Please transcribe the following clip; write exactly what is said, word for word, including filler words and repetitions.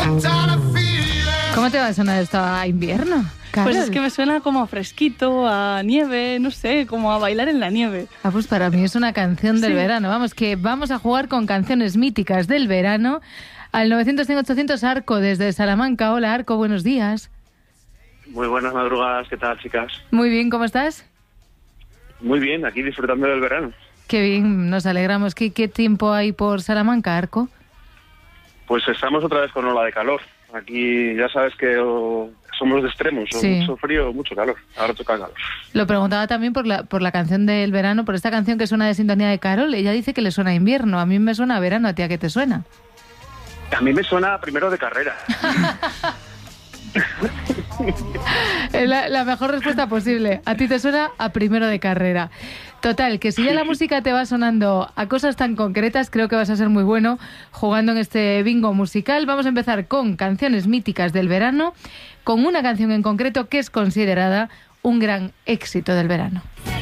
¿Cómo te va a sonar esto a invierno, Carol? Pues es que me suena como a fresquito, a nieve, no sé, como a bailar en la nieve. Ah, pues para mí es una canción del Sí. verano. Vamos, que vamos a jugar con canciones míticas del verano. Al novecientos cien ochocientos Arco desde Salamanca. Hola, Arco, buenos días. Muy buenas madrugadas, ¿qué tal, chicas? Muy bien, ¿cómo estás? Muy bien, aquí disfrutando del verano. Qué bien, nos alegramos. ¿Qué, qué tiempo hay por Salamanca, Arco? Pues estamos otra vez con ola de calor. Aquí ya sabes que o, somos de extremos, o Sí. mucho frío o mucho calor. Ahora toca calor. Lo preguntaba también por la, por la canción del verano, por esta canción que suena de sintonía de Carol. Ella dice que le suena a invierno. A mí me suena a verano. ¿A ti a qué te suena? A mí me suena primero de carrera. La, la mejor respuesta posible. A ti te suena a primero de carrera. Total, que si ya la música te va sonando a cosas tan concretas, creo que vas a ser muy bueno jugando en este bingo musical. Vamos a empezar con canciones míticas del verano, con una canción en concreto que es considerada un gran éxito del verano.